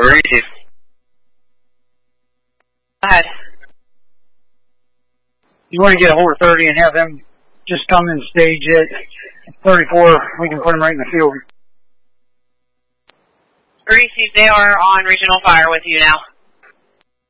Receive. Go ahead. You want to get a hold of 30 and have them just come and stage it. 34, we can put them right in the field. Receive, they are on regional fire with you now.